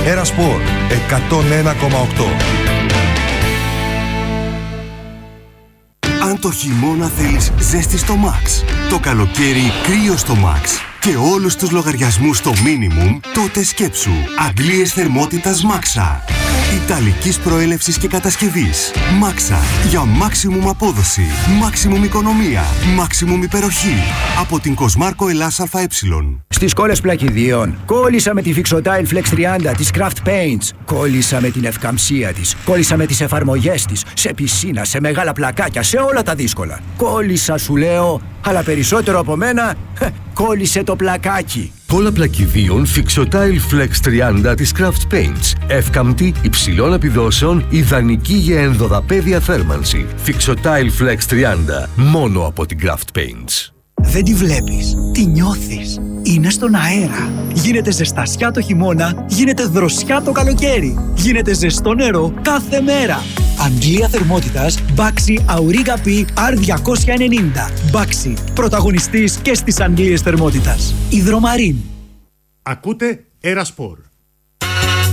Ερασπορ 101,8. Αν το χειμώνα θέλεις ζέστη στο Max, το καλοκαίρι κρύο στο Max και όλους τους λογαριασμούς στο minimum, τότε σκέψου αντλίες θερμότητας Maxa. Ιταλικής προέλευσης και κατασκευής. Maxa. Για maximum απόδοση, maximum οικονομία, maximum υπεροχή. Από την Κοσμάρκο Ελλάς ΑΕ. Στις κόλλες πλακιδίων, κόλλησα με τη Fixotile Flex 30 της Craft Paints. Κόλλησα με την ευκαμψία της. Κόλλησα με τις εφαρμογές της. Σε πισίνα, σε μεγάλα πλακάκια, σε όλα τα δύσκολα. Κόλλησα σου λέω, αλλά περισσότερο από μένα, κόλλησε το πλακάκι. Κόλλα πλακιδίων Fixotile Flex 30 της Craft Paints. Εύκαμπτη, υψηλών επιδόσεων, ιδανική για ενδοδαπέδια θέρμανση. Fixotile Flex 30. Μόνο από την Craft Paints. Δεν τη βλέπεις, τη νιώθεις. Είναι στον αέρα. Γίνεται ζεστασιά το χειμώνα, γίνεται δροσιά το καλοκαίρι. Γίνεται ζεστό νερό κάθε μέρα. Αντλία θερμότητας Baxi Auriga P R290. Baxi, πρωταγωνιστής και στις αντλίες θερμότητας. Υδρομαρίν. Ακούτε Ερασπορ.